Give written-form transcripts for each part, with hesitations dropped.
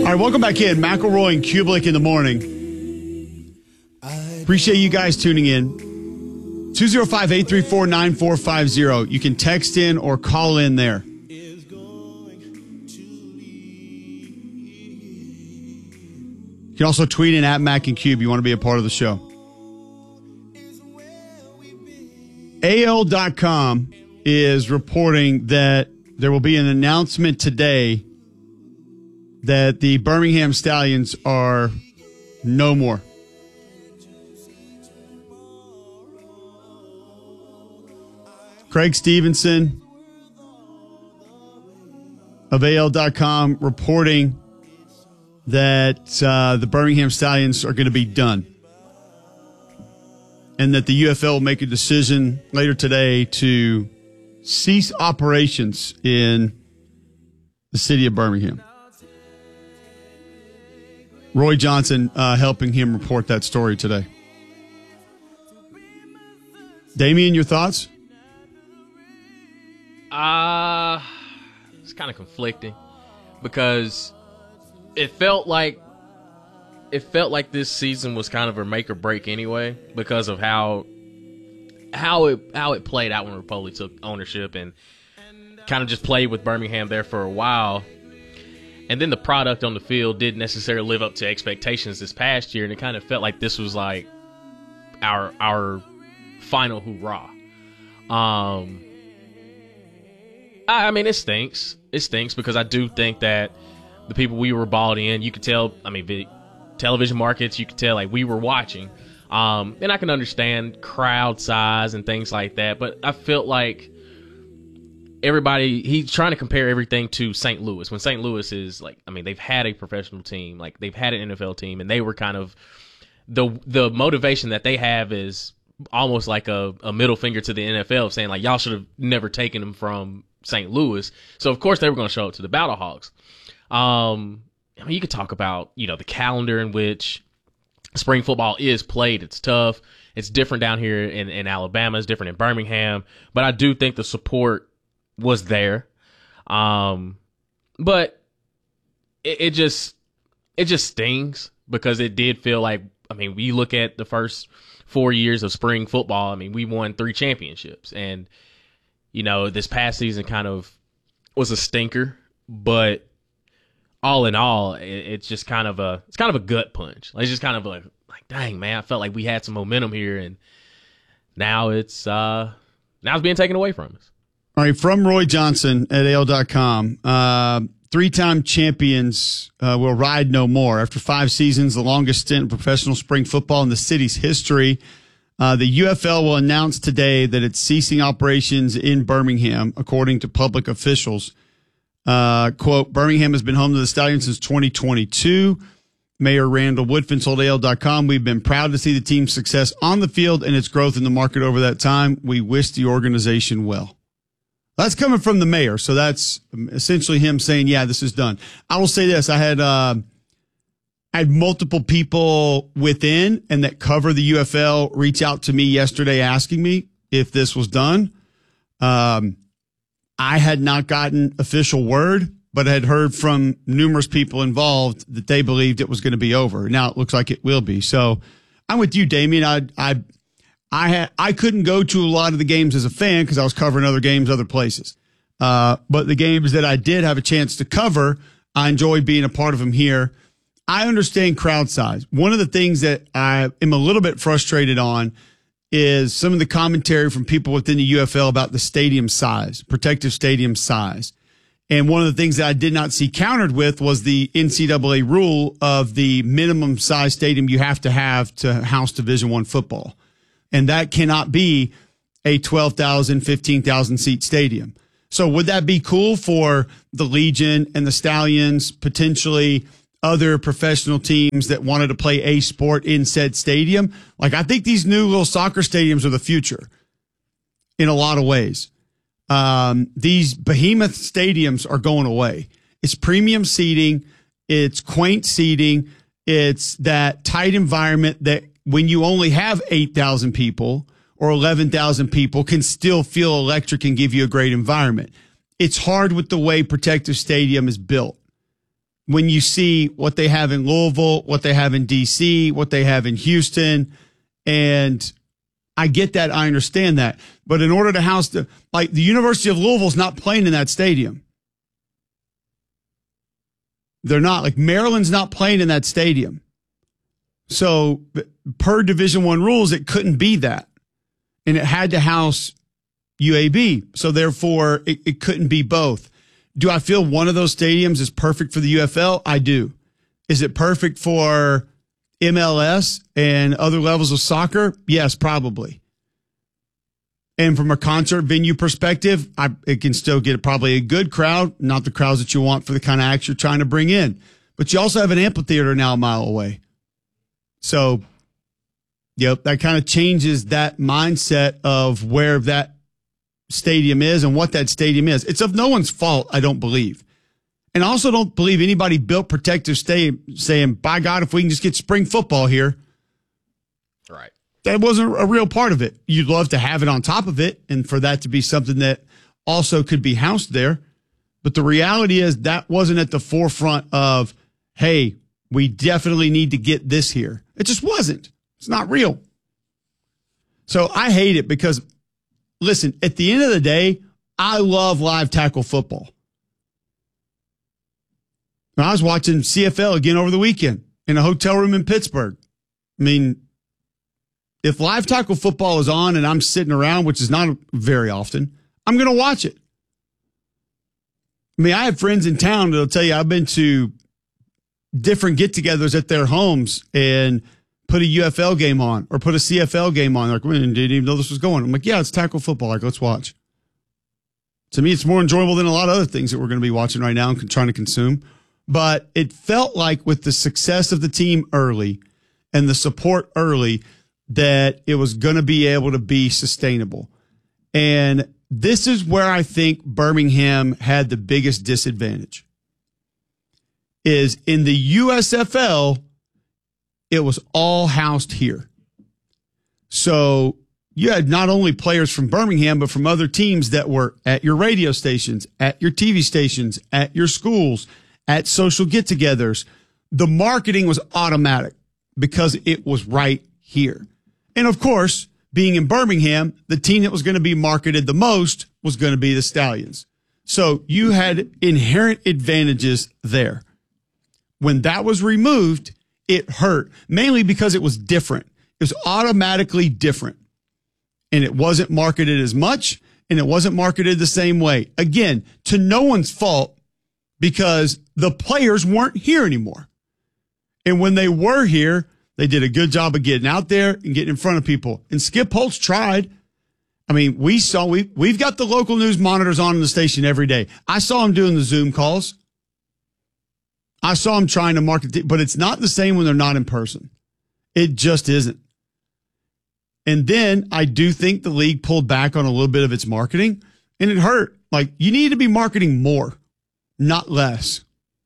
All right, welcome back in. McElroy and Kublik in the morning. Appreciate you guys tuning in. 205-834-9450. You can text in or call in there. You can also tweet in at Mac and Cube. You want to be a part of the show. AL.com is reporting that there will be an announcement today that the Birmingham Stallions are no more. Craig Stevenson of AL.com reporting that the Birmingham Stallions are going to be done, and that the UFL will make a decision later today to cease operations in the city of Birmingham. Roy Johnson helping him report that story today. Damien, your thoughts? It's kind of conflicting because it felt like this season was kind of a make or break anyway because of how it played out when Repoli took ownership and kind of just played with Birmingham there for a while. And then the product on the field didn't necessarily live up to expectations this past year, and it kind of felt like this was like our final hoorah. I mean, it stinks. It stinks because I do think that the people we were bought in, you could tell, I mean, television markets, you could tell, like, we were watching. And I can understand crowd size and things like that, but I felt like he's trying to compare everything to St. Louis, when St. Louis is, like, I mean, they've had a professional team, like, they've had an NFL team, and they were kind of, the motivation that they have is almost like a middle finger to the NFL, saying, like, y'all should have never taken them from St. Louis. So, of course, they were going to show up to the Battlehawks. I mean, you could talk about, the calendar in which spring football is played. It's tough. It's different down here in Alabama. It's different in Birmingham. But I do think the support was there. But it just stings because it did feel like, I mean, we look at the first 4 years of spring football. I mean, we won 3 championships. And, this past season kind of was a stinker. But all in all, it's just kind of a gut punch. It's just kind of like, dang, man, I felt like we had some momentum here, and now it's being taken away from us. All right, from Roy Johnson at AL.com, 3-time champions will ride no more. After 5 seasons, the longest stint in professional spring football in the city's history, the UFL will announce today that it's ceasing operations in Birmingham, according to public officials. Quote, Birmingham has been home to the Stallions since 2022. Mayor Randall Woodfin told AL.com, we've been proud to see the team's success on the field and its growth in the market over that time. We wish the organization well. That's coming from the mayor. So that's essentially him saying, yeah, this is done. I will say this. I had multiple people within and that cover the UFL reach out to me yesterday asking me if this was done. I had not gotten official word, but I had heard from numerous people involved that they believed it was going to be over. Now it looks like it will be. So I'm with you, Damien. I couldn't go to a lot of the games as a fan because I was covering other games other places. But the games that I did have a chance to cover, I enjoyed being a part of them here. I understand crowd size. One of the things that I am a little bit frustrated on is some of the commentary from people within the UFL about the stadium size, protective stadium size. And one of the things that I did not see countered with was the NCAA rule of the minimum size stadium you have to house Division I football. And that cannot be a 12,000, 15,000 seat stadium. So would that be cool for the Legion and the Stallions, potentially other professional teams that wanted to play a sport in said stadium? Like, I think these new little soccer stadiums are the future in a lot of ways. These behemoth stadiums are going away. It's premium seating. It's quaint seating. It's that tight environment that when you only have 8,000 people or 11,000 people can still feel electric and give you a great environment. It's hard with the way Protective Stadium is built. when you see what they have in Louisville, what they have in D.C., what they have in Houston, and I get that. I understand that. But in order to house the University of Louisville's not playing in that stadium. They're not. Like Maryland's not playing in that stadium. So per Division I rules, it couldn't be that. And it had to house UAB. So therefore, it couldn't be both. Do I feel one of those stadiums is perfect for the UFL? I do. Is it perfect for MLS and other levels of soccer? Yes, probably. And from a concert venue perspective, it can still get probably a good crowd, not the crowds that you want for the kind of acts you're trying to bring in. But you also have an amphitheater now a mile away. So, yep, that kind of changes that mindset of where that stadium is and what that stadium is. It's of no one's fault, I don't believe. And I also don't believe anybody built Protective Stadium saying, by God, if we can just get spring football here. Right. That wasn't a real part of it. You'd love to have it on top of it and for that to be something that also could be housed there. But the reality is that wasn't at the forefront of, hey, we definitely need to get this here. It just wasn't. It's not real. So I hate it because, listen, at the end of the day, I love live tackle football. I was watching CFL again over the weekend in a hotel room in Pittsburgh. I mean, if live tackle football is on and I'm sitting around, which is not very often, I'm going to watch it. I mean, I have friends in town that'll tell you I've been to different get-togethers at their homes and put a UFL game on or put a CFL game on. They're like, we didn't even know this was going. I'm like, yeah, it's tackle football. Like, let's watch. To me, it's more enjoyable than a lot of other things that we're going to be watching right now and trying to consume. But it felt like with the success of the team early and the support early that it was going to be able to be sustainable. And this is where I think Birmingham had the biggest disadvantage. Is in the USFL, it was all housed here. So you had not only players from Birmingham, but from other teams that were at your radio stations, at your TV stations, at your schools, at social get-togethers. The marketing was automatic because it was right here. And of course, being in Birmingham, the team that was going to be marketed the most was going to be the Stallions. So you had inherent advantages there. When that was removed, it hurt, mainly because it was different. It was automatically different. And it wasn't marketed as much, and it wasn't marketed the same way. Again, to no one's fault, because the players weren't here anymore. And when they were here, they did a good job of getting out there and getting in front of people. And Skip Holtz tried. I mean, we've got the local news monitors on in the station every day. I saw him doing the Zoom calls. I saw him trying to market, but it's not the same when they're not in person. It just isn't. And then I do think the league pulled back on a little bit of its marketing, and it hurt. Like, you need to be marketing more, not less.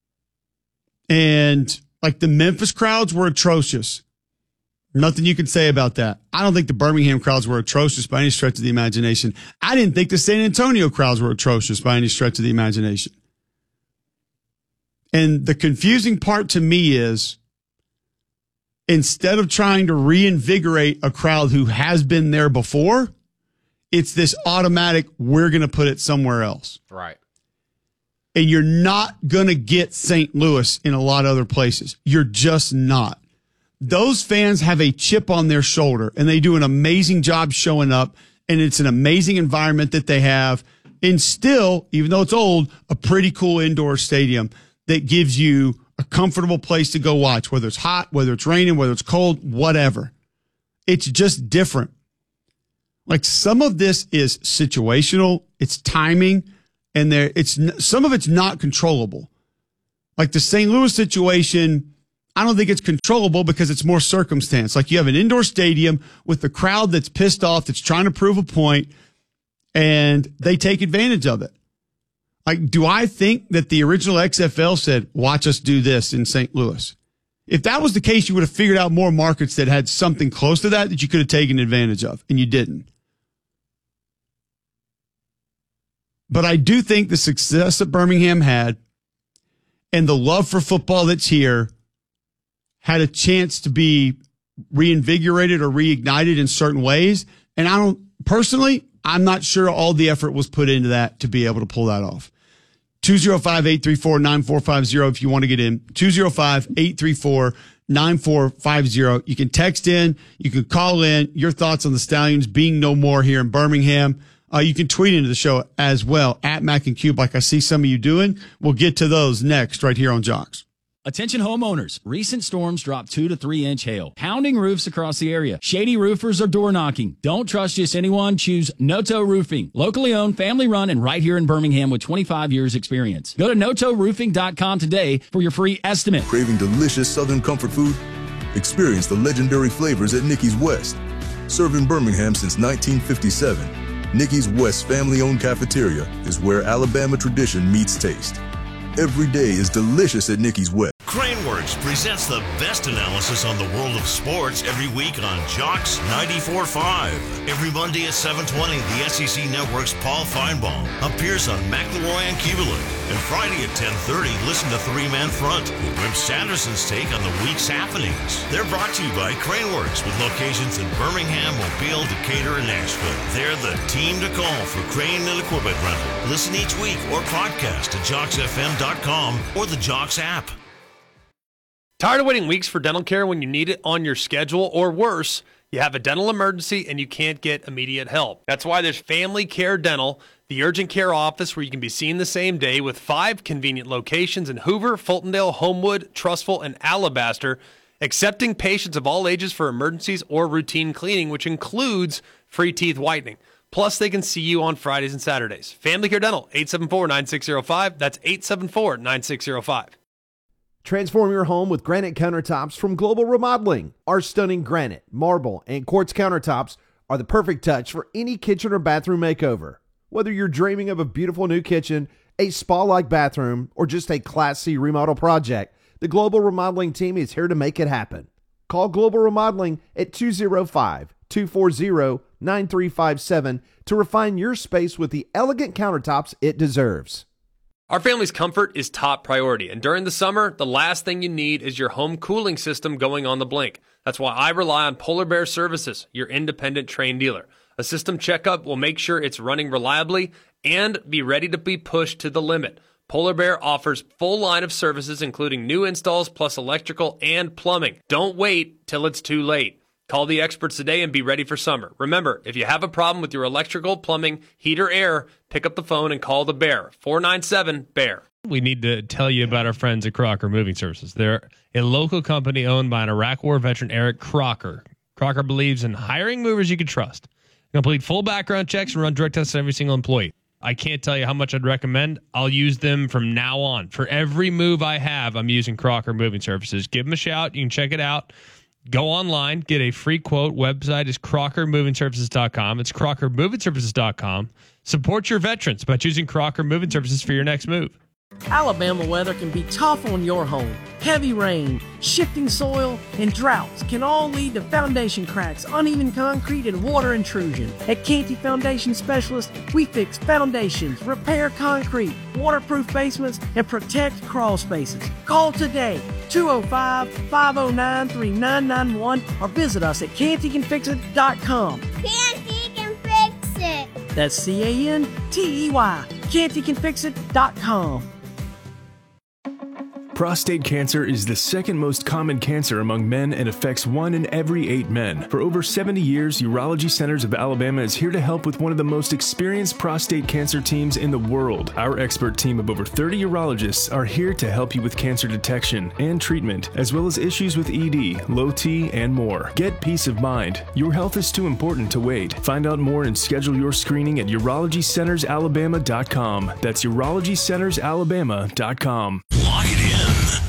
And like the Memphis crowds were atrocious. Nothing you can say about that. I don't think the Birmingham crowds were atrocious by any stretch of the imagination. I didn't think the San Antonio crowds were atrocious by any stretch of the imagination. And the confusing part to me is, instead of trying to reinvigorate a crowd who has been there before, it's this automatic, we're going to put it somewhere else. Right. And you're not going to get St. Louis in a lot of other places. You're just not. Those fans have a chip on their shoulder, and they do an amazing job showing up, and it's an amazing environment that they have. And still, even though it's old, a pretty cool indoor stadium that gives you a comfortable place to go watch, whether it's hot, whether it's raining, whether it's cold, whatever. It's just different. Like, some of this is situational, it's timing, and some of it's not controllable. Like the St. Louis situation, I don't think it's controllable because it's more circumstance. Like, you have an indoor stadium with a crowd that's pissed off, that's trying to prove a point, and they take advantage of it. Like, do I think that the original XFL said, watch us do this in St. Louis? If that was the case, you would have figured out more markets that had something close to that you could have taken advantage of, and you didn't. But I do think the success that Birmingham had and the love for football that's here had a chance to be reinvigorated or reignited in certain ways. And I'm not sure all the effort was put into that to be able to pull that off. 205-834-9450 if you want to get in. 205-834-9450. You can text in. You can call in your thoughts on the Stallions being no more here in Birmingham. You can tweet into the show as well, at Mac and Cube, like I see some of you doing. We'll get to those next right here on Jocks. Attention homeowners. Recent storms dropped 2 to 3 inch hail, pounding roofs across the area. Shady roofers are door knocking. Don't trust just anyone. Choose Noto Roofing. Locally owned, family run, and right here in Birmingham with 25 years experience. Go to notoroofing.com today for your free estimate. Craving delicious Southern comfort food? Experience the legendary flavors at Nicky's West. Serving Birmingham since 1957, Nicky's West family-owned cafeteria is where Alabama tradition meets taste. Every day is delicious at Nicky's West. Craneworks presents the best analysis on the world of sports every week on Jocks 94.5. Every Monday at 7:20, the SEC Network's Paul Feinbaum appears on McElroy and Kubelik. And Friday at 10:30, listen to Three Man Front with Wimp Sanderson's take on the week's happenings. They're brought to you by Craneworks with locations in Birmingham, Mobile, Decatur, and Nashville. They're the team to call for crane and equipment rental. Listen each week or podcast at JocksFM.com or the Jocks app. Tired of waiting weeks for dental care when you need it on your schedule, or worse, you have a dental emergency and you can't get immediate help? That's why there's Family Care Dental, the urgent care office where you can be seen the same day with 5 convenient locations in Hoover, Fultondale, Homewood, Trussville, and Alabaster, accepting patients of all ages for emergencies or routine cleaning, which includes free teeth whitening. Plus, they can see you on Fridays and Saturdays. Family Care Dental, 874-9605. That's 874-9605. Transform your home with granite countertops from Global Remodeling. Our stunning granite, marble, and quartz countertops are the perfect touch for any kitchen or bathroom makeover. Whether you're dreaming of a beautiful new kitchen, a spa-like bathroom, or just a Class C remodel project, the Global Remodeling team is here to make it happen. Call Global Remodeling at 205-240-9357 to refine your space with the elegant countertops it deserves. Our family's comfort is top priority, and during the summer, the last thing you need is your home cooling system going on the blink. That's why I rely on Polar Bear Services, your independent Trane dealer. A system checkup will make sure it's running reliably and be ready to be pushed to the limit. Polar Bear offers full line of services, including new installs plus electrical and plumbing. Don't wait till it's too late. Call the experts today and be ready for summer. Remember, if you have a problem with your electrical, plumbing, heat, or air, pick up the phone and call the Bear, 497-BEAR. We need to tell you about our friends at Crocker Moving Services. They're a local company owned by an Iraq War veteran, Eric Crocker. Crocker believes in hiring movers you can trust. Complete full background checks and run drug tests on every single employee. I can't tell you how much I'd recommend. I'll use them from now on. For every move I have, I'm using Crocker Moving Services. Give them a shout. You can check it out. Go online, get a free quote. Website is CrockerMovingServices.com. It's CrockerMovingServices.com. Support your veterans by choosing Crocker Moving Services for your next move. Alabama weather can be tough on your home. Heavy rain, shifting soil, and droughts can all lead to foundation cracks, uneven concrete, and water intrusion. At Canty Foundation Specialists, we fix foundations, repair concrete, waterproof basements, and protect crawl spaces. Call today, 205-509-3991, or visit us at CantyCanFixIt.com. Canty can fix it. That's CANTEY, CantyCanFixIt.com. Prostate cancer is the second most common cancer among men and affects 1 in every 8 men. For over 70 years, Urology Centers of Alabama is here to help with one of the most experienced prostate cancer teams in the world. Our expert team of over 30 urologists are here to help you with cancer detection and treatment, as well as issues with ED, low T, and more. Get peace of mind. Your health is too important to wait. Find out more and schedule your screening at UrologyCentersAlabama.com. That's UrologyCentersAlabama.com.